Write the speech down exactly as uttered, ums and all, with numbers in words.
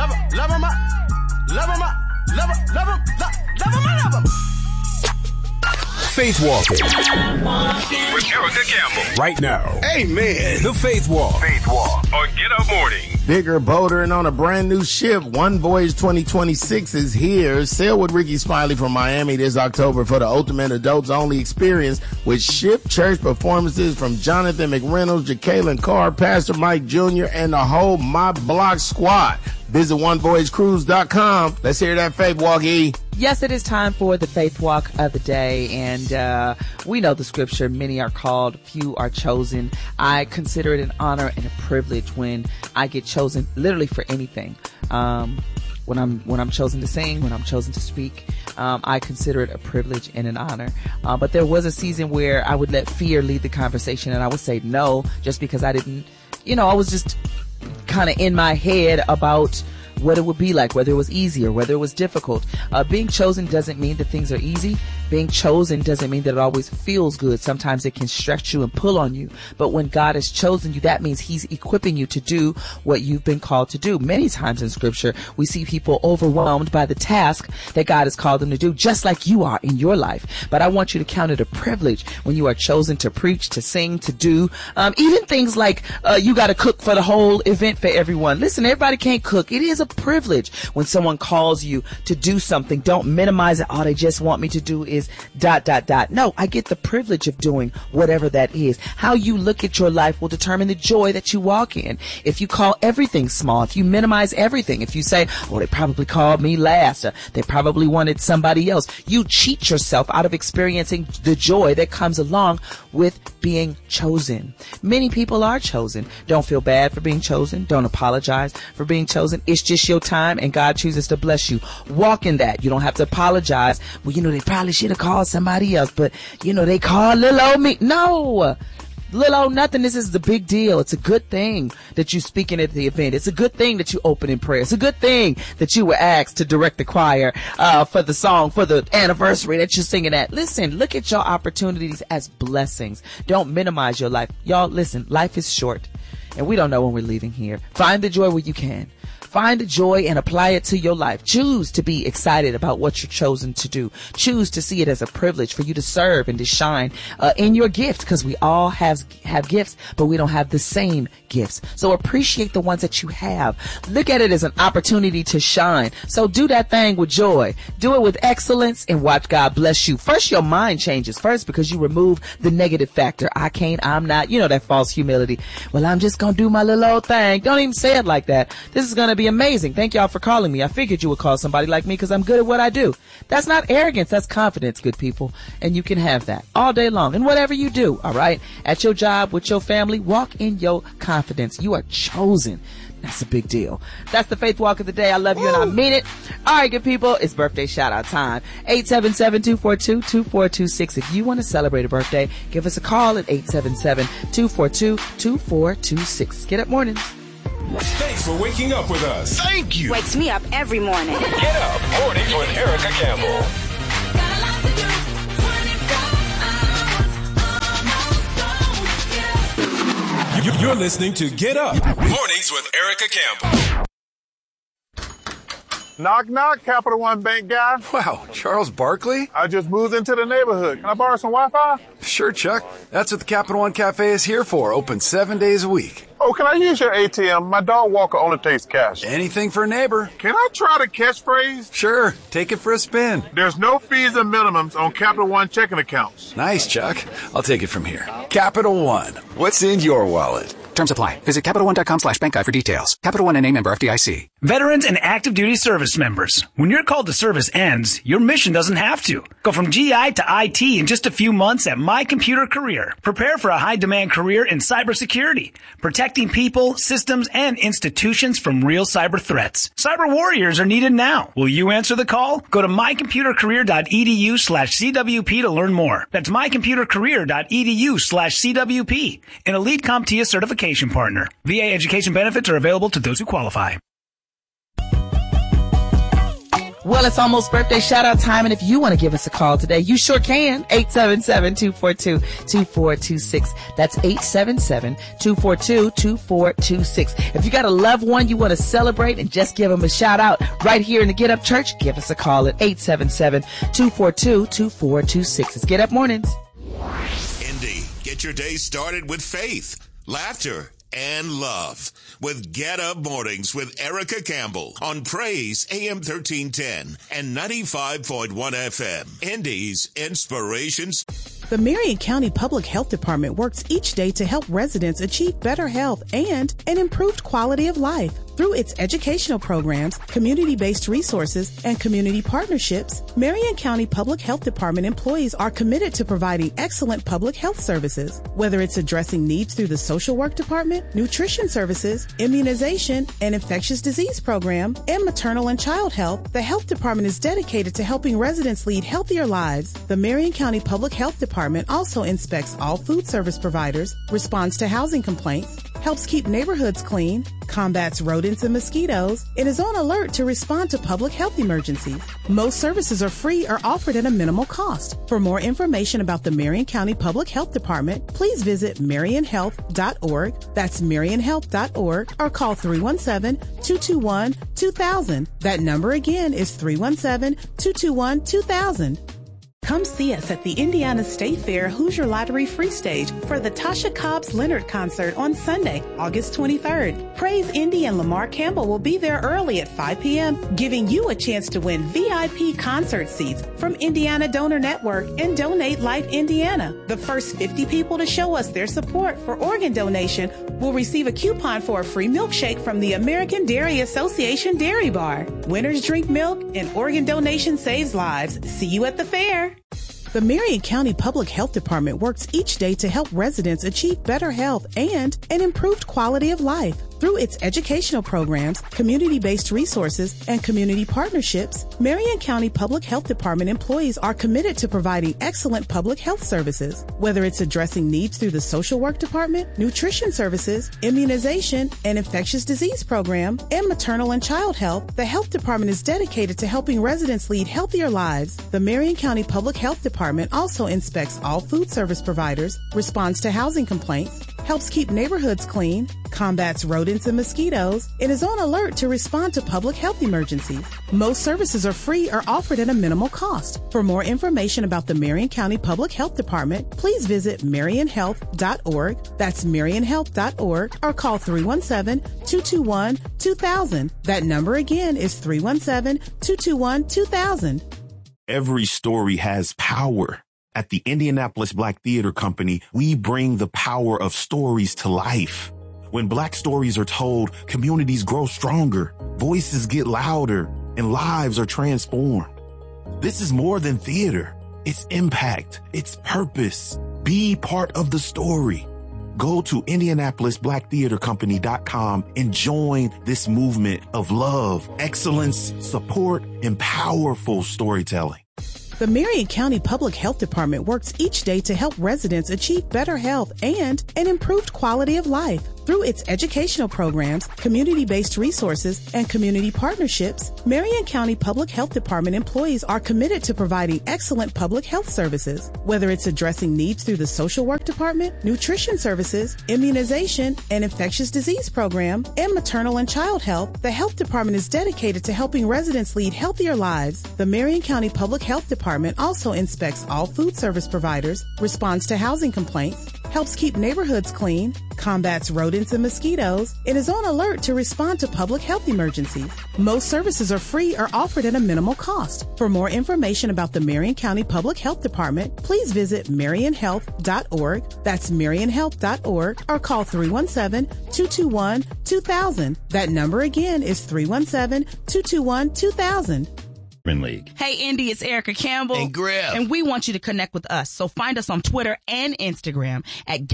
love 'em, love 'em up, love 'em up, love 'em, love 'em, love 'em, love 'em. Faith Walking with Erica Campbell. Right now. Amen. The Faith Walk. Faith Walk on Get Up Morning. Bigger, bolder, and on a brand new ship. One Voyage twenty twenty-six is here. Sail with Ricky Smiley from Miami this October for the ultimate adults only experience with ship church performances from Jonathan McReynolds, Jacqueline Carr, Pastor Mike Junior, and the whole My Block squad. Visit one voyage cruise dot com. Let's hear that Faith Walk, E. Yes, it is time for the Faith Walk of the day, and uh we know the scripture, many are called, few are chosen. I consider it an honor and a privilege when I get chosen literally for anything. Um when I'm when I'm chosen to sing, when I'm chosen to speak, um I consider it a privilege and an honor. Uh, but there was a season where I would let fear lead the conversation, and I would say no just because I didn't, you know, I was just kind of in my head about what it would be like, whether it was easy or whether it was difficult. Uh, being chosen doesn't mean that things are easy. Being chosen doesn't mean that it always feels good. Sometimes it can stretch you and pull on you. But when God has chosen you, that means he's equipping you to do what you've been called to do. Many times in scripture, we see people overwhelmed by the task that God has called them to do, just like you are in your life. But I want you to count it a privilege when you are chosen to preach, to sing, to do, um, even things like uh, you got to cook for the whole event for everyone. Listen, everybody can't cook. It is a privilege when someone calls you to do something. Don't minimize it. All they just want me to do is dot, dot, dot. No, I get the privilege of doing whatever that is. How you look at your life will determine the joy that you walk in. If you call everything small, if you minimize everything, if you say, oh, they probably called me last, or they probably wanted somebody else, you cheat yourself out of experiencing the joy that comes along with being chosen. Many people are chosen. Don't feel bad for being chosen. Don't apologize for being chosen. It's just your time, and God chooses to bless you. Walk in that. You don't have to apologize. Well, you know, they probably should have called somebody else, but you know, they called little old me. No, little old nothing. This is the big deal. It's a good thing that you speaking at the event. It's a good thing that you open in prayer. It's a good thing that you were asked to direct the choir uh for the song, for the anniversary that you're singing at. Listen, look at your opportunities as blessings. Don't minimize your life. Y'all, listen, life is short, and we don't know when we're leaving here. Find the joy where you can. Find the joy and apply it to your life. Choose to be excited about what you're chosen to do. Choose to see it as a privilege for you to serve and to shine uh, in your gift, because we all have have gifts, but we don't have the same gifts. So appreciate the ones that you have. Look at it as an opportunity to shine. So do that thing with joy. Do it with excellence and watch God bless you. First, your mind changes first because you remove the negative factor. I can't, I'm not, you know, that false humility. Well, I'm just going to do my little old thing. Don't even say it like that. This is going to be amazing. Thank y'all for calling me. I figured you would call somebody like me because I'm good at what I do. That's not arrogance. That's confidence, good people. And you can have that all day long. And whatever you do, all right, at your job, with your family, walk in your confidence. You are chosen. That's a big deal. That's the Faith Walk of the day. I love you and I mean it. All right, good people. It's birthday shout out time. eight seven seven, two four two, two four two six. If you want to celebrate a birthday, give us a call at eight seven seven, two four two, two four two six. Get up mornings. Thanks for waking up with us. Thank you. Wakes me up every morning. Get up mornings with Erica Campbell. You're listening to Get Up Mornings with Erica Campbell. Knock, knock, Capital One Bank guy. Wow, Charles Barkley? I just moved into the neighborhood. Can I borrow some Wi-Fi? Sure, Chuck. That's what the Capital One Cafe is here for. Open seven days a week. Oh, can I use your A T M? My dog Walker only takes cash. Anything for a neighbor. Can I try the catchphrase? Sure. Take it for a spin. There's no fees and minimums on Capital One checking accounts. Nice, Chuck. I'll take it from here. Capital One. What's in your wallet? Terms apply. Visit Capital One dot com slash bank guide for details. Capital One N A member F D I C. Veterans and active duty service members. When your call to service ends, your mission doesn't have to. Go from G I to I T in just a few months at My Computer Career. Prepare for a high-demand career in cybersecurity, protecting people, systems, and institutions from real cyber threats. Cyber warriors are needed now. Will you answer the call? Go to my computer career dot e d u slash c w p to learn more. That's my computer career dot e d u slash c w p. An elite CompTIA certification partner. V A education benefits are available to those who qualify. Well, it's almost birthday shout-out time, and if you want to give us a call today, you sure can. eight seven seven, two four two, two four two six. That's eight seven seven, two four two, two four two six. If you got a loved one you want to celebrate and just give them a shout-out right here in the Get Up Church, give us a call at eight seven seven, two four two, two four two six. It's Get Up Mornings. Indy, get your day started with faith, laughter, and love with Get Up Mornings with Erica Campbell on Praise A M thirteen ten and ninety-five point one F M. Indy's Inspirations. The Marion County Public Health Department works each day to help residents achieve better health and an improved quality of life. Through its educational programs, community-based resources, and community partnerships, Marion County Public Health Department employees are committed to providing excellent public health services. Whether it's addressing needs through the social work department, nutrition services, immunization, and infectious disease program, and maternal and child health, the health department is dedicated to helping residents lead healthier lives. The Marion County Public Health Department also inspects all food service providers, responds to housing complaints, helps keep neighborhoods clean, combats rodents and mosquitoes, and is on alert to respond to public health emergencies. Most services are free or offered at a minimal cost. For more information about the Marion County Public Health Department, please visit marion health dot org. That's marion health dot org, or call three one seven, two two one, two thousand. That number again is three one seven, two two one, two thousand. Come see us at the Indiana State Fair Hoosier Lottery Free Stage for the Tasha Cobbs Leonard concert on Sunday, August twenty-third. Praise Indy and Lamar Campbell will be there early at five p.m., giving you a chance to win V I P concert seats from Indiana Donor Network and Donate Life Indiana. The first fifty people to show us their support for organ donation will receive a coupon for a free milkshake from the American Dairy Association Dairy Bar. Winners drink milk and organ donation saves lives. See you at the fair. The Marion County Public Health Department works each day to help residents achieve better health and an improved quality of life. Through its educational programs, community-based resources, and community partnerships, Marion County Public Health Department employees are committed to providing excellent public health services. Whether it's addressing needs through the social work department, nutrition services, immunization, and infectious disease program, and maternal and child health, the health department is dedicated to helping residents lead healthier lives. The Marion County Public Health Department also inspects all food service providers, responds to housing complaints, helps keep neighborhoods clean, combats rodents and mosquitoes, and is on alert to respond to public health emergencies. Most services are free or offered at a minimal cost. For more information about the Marion County Public Health Department, please visit marion health dot org. That's marion health dot org, or call three one seven, two two one, two thousand. That number again is three one seven, two two one, two thousand. Every story has power. At the Indianapolis Black Theater Company, we bring the power of stories to life. When Black stories are told, communities grow stronger, voices get louder, and lives are transformed. This is more than theater. It's impact. It's purpose. Be part of the story. Go to indianapolis black theater company dot com and join this movement of love, excellence, support, and powerful storytelling. The Marion County Public Health Department works each day to help residents achieve better health and an improved quality of life. Through its educational programs, community-based resources, and community partnerships, Marion County Public Health Department employees are committed to providing excellent public health services. Whether it's addressing needs through the social work department, nutrition services, immunization, and infectious disease program, and maternal and child health, the health department is dedicated to helping residents lead healthier lives. The Marion County Public Health Department also inspects all food service providers, responds to housing complaints, helps keep neighborhoods clean, combats rodents and mosquitoes, and is on alert to respond to public health emergencies. Most services are free or offered at a minimal cost. For more information about the Marion County Public Health Department, please visit marion health dot org. That's marion health dot org, or call three one seven, two two one, two thousand. That number again is three one seven, two two one, two thousand. League. Hey, Indy, it's Erica Campbell. And Griff. And we want you to connect with us. So find us on Twitter and Instagram at